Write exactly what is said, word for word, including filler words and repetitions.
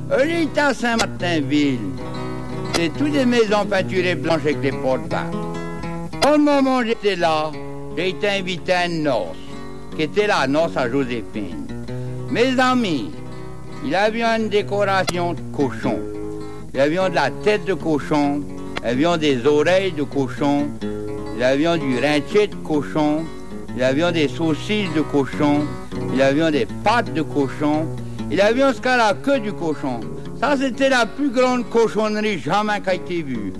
J'étais à Saint-Martinville. C'est toutes des maisons peinturées blanches avec les portes basses. Au moment où j'étais là, j'ai été invité à une noce, qui était la noce à Joséphine. Mes amis, il avait une décoration de cochon. Il avait de la tête de cochon, il avait des oreilles de cochon, il avait du rintier de cochon, il avait des saucisses de cochon, il avait des pattes de cochon, il avait jusqu'à la queue du cochon. Ça, c'était la plus grande cochonnerie jamais qui a été vue.